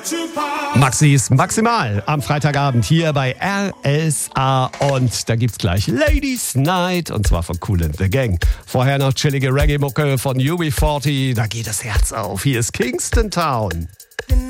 Maxis Maximal am Freitagabend hier bei RSA und da gibt's gleich Ladies Night und zwar von Kool and the Gang. Vorher noch chillige Reggae-Mucke von UB40, da geht das Herz auf. Hier ist Kingston Town.